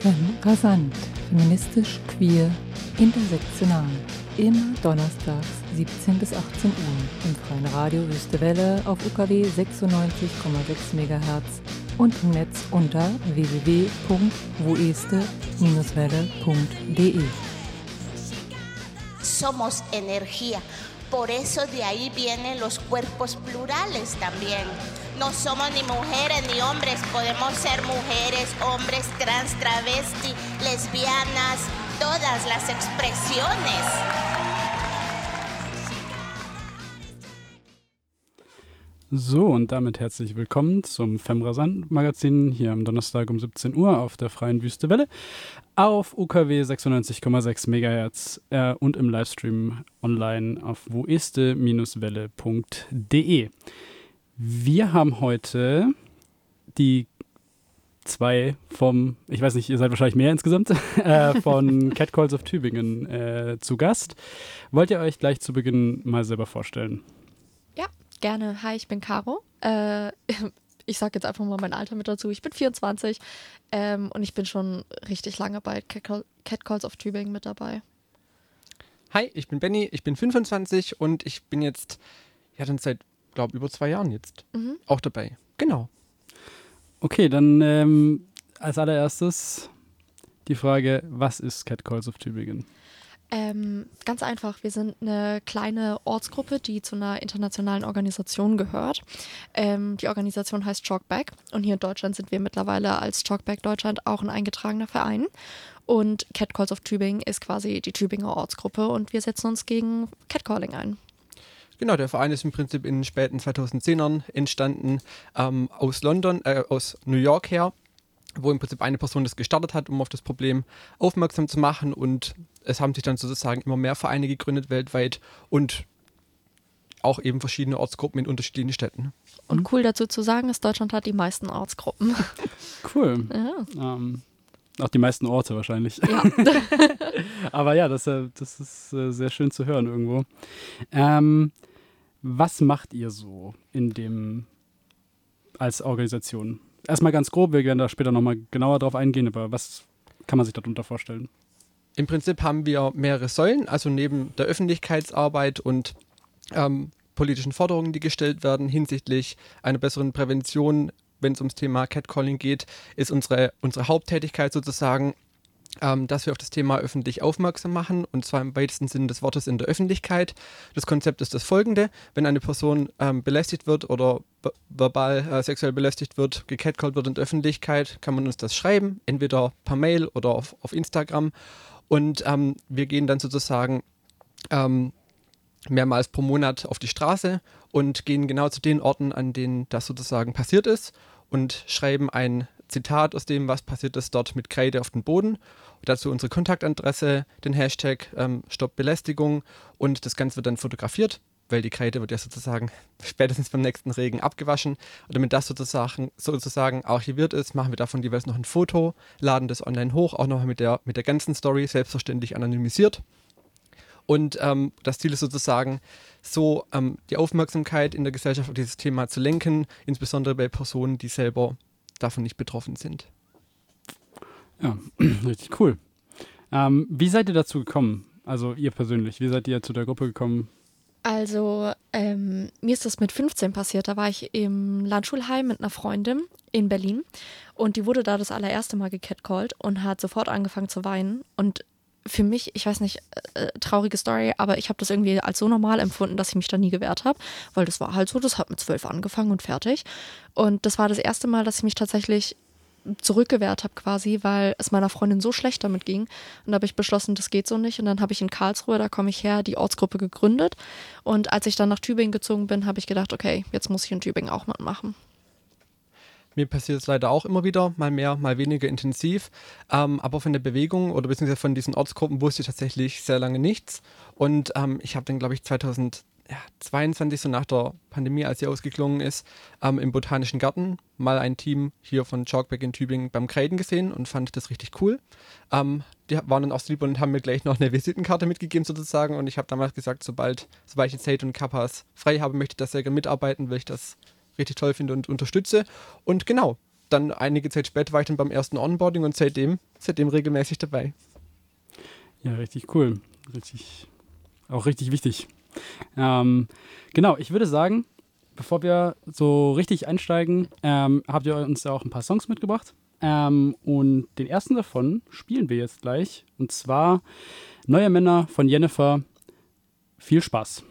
Rasant, feministisch, queer, intersektional. Immer donnerstags 17 bis 18 Uhr im freien Radio Wüste Welle auf UKW 96,6 MHz und im Netz unter www.woeste-welle.de. Somos energía. Por eso de ahí vienen los cuerpos plurales también. No somos ni mujeres ni hombres, podemos ser mujeres, hombres, trans, travesti, lesbianas, todas las expresiones. So, und damit herzlich willkommen zum Femrasant-Magazin hier am Donnerstag um 17 Uhr auf der freien Wüste Welle auf UKW 96,6 MHz und im Livestream online auf woeste-welle.de. Wir haben heute die zwei ich weiß nicht, ihr seid wahrscheinlich mehr insgesamt, von Catcalls of Tübingen zu Gast. Wollt ihr euch gleich zu Beginn mal selber vorstellen? Ja, gerne. Hi, ich bin Caro. Ich sage jetzt einfach mal mein Alter mit dazu. Ich bin 24 und ich bin schon richtig lange bei Catcalls of Tübingen mit dabei. Hi, ich bin Benny, ich bin 25 und ich bin jetzt dann seit, glaube über 2 Jahren jetzt auch dabei. Genau. Okay, dann als allererstes die Frage, was ist Catcalls of Tübingen? Ganz einfach, wir sind eine kleine Ortsgruppe, die zu einer internationalen Organisation gehört. Die Organisation heißt Talkback und hier in Deutschland sind wir mittlerweile als Talkback Deutschland auch ein eingetragener Verein. Und Catcalls of Tübingen ist quasi die Tübinger Ortsgruppe und wir setzen uns gegen Catcalling ein. Genau, der Verein ist im Prinzip in den späten 2010ern entstanden, aus New York her, wo im Prinzip eine Person das gestartet hat, um auf das Problem aufmerksam zu machen, und es haben sich dann sozusagen immer mehr Vereine gegründet weltweit und auch eben verschiedene Ortsgruppen in unterschiedlichen Städten. Und cool dazu zu sagen ist, Deutschland hat die meisten Ortsgruppen. Cool. Ja. Auch die meisten Orte wahrscheinlich. Ja. Aber ja, das ist sehr schön zu hören irgendwo. Was macht ihr so als Organisation? Erstmal ganz grob, wir werden da später nochmal genauer drauf eingehen, aber was kann man sich darunter vorstellen? Im Prinzip haben wir mehrere Säulen, also neben der Öffentlichkeitsarbeit und politischen Forderungen, die gestellt werden hinsichtlich einer besseren Prävention, wenn es ums Thema Catcalling geht, ist unsere Haupttätigkeit sozusagen, dass wir auf das Thema öffentlich aufmerksam machen, und zwar im weitesten Sinne des Wortes in der Öffentlichkeit. Das Konzept ist das folgende: Wenn eine Person belästigt wird oder verbal sexuell belästigt wird, gecatcallt wird in der Öffentlichkeit, kann man uns das schreiben, entweder per Mail oder auf Instagram, und wir gehen dann sozusagen mehrmals pro Monat auf die Straße und gehen genau zu den Orten, an denen das sozusagen passiert ist, und schreiben ein Zitat aus dem, was passiert ist, dort mit Kreide auf den Boden. Dazu unsere Kontaktadresse, den Hashtag Stopp Belästigung, und das Ganze wird dann fotografiert, weil die Kreide wird ja sozusagen spätestens beim nächsten Regen abgewaschen. Und damit das sozusagen archiviert ist, machen wir davon jeweils noch ein Foto, laden das online hoch, auch nochmal mit der ganzen Story, selbstverständlich anonymisiert. Und das Ziel ist sozusagen, so die Aufmerksamkeit in der Gesellschaft auf dieses Thema zu lenken, insbesondere bei Personen, die selber davon nicht betroffen sind. Ja, richtig cool. Wie seid ihr dazu gekommen? Also ihr persönlich, wie seid ihr zu der Gruppe gekommen? Also mir ist das mit 15 passiert. Da war ich im Landschulheim mit einer Freundin in Berlin und die wurde da das allererste Mal gecatcallt und hat sofort angefangen zu weinen. Und für mich, ich weiß nicht, traurige Story, aber ich habe das irgendwie als so normal empfunden, dass ich mich da nie gewehrt habe, weil das war halt so, das hat mit 12 angefangen und fertig. Und das war das erste Mal, dass ich mich tatsächlich zurückgewehrt habe quasi, weil es meiner Freundin so schlecht damit ging. Und da habe ich beschlossen, das geht so nicht. Und dann habe ich in Karlsruhe, da komme ich her, die Ortsgruppe gegründet. Und als ich dann nach Tübingen gezogen bin, habe ich gedacht, okay, jetzt muss ich in Tübingen auch mitmachen. Mir passiert es leider auch immer wieder, mal mehr, mal weniger intensiv. Aber von der Bewegung oder beziehungsweise von diesen Ortsgruppen wusste ich tatsächlich sehr lange nichts. Und ich habe dann, glaube ich, 2022, so nach der Pandemie, als sie ausgeklungen ist, im Botanischen Garten mal ein Team hier von Talkback in Tübingen beim Kreiden gesehen und fand das richtig cool. Die waren dann auch so lieb und haben mir gleich noch eine Visitenkarte mitgegeben sozusagen. Und ich habe damals gesagt, sobald ich die Zeit und Kappas frei habe, möchte ich das sehr gerne mitarbeiten, weil ich das richtig toll finde und unterstütze. Und genau, dann einige Zeit später war ich dann beim ersten Onboarding und seitdem regelmäßig dabei. Ja, richtig cool. Auch richtig wichtig. Genau, ich würde sagen, bevor wir so richtig einsteigen, habt ihr uns ja auch ein paar Songs mitgebracht. Und den ersten davon spielen wir jetzt gleich. Und zwar Neue Männer von Jennifer. Viel Spaß.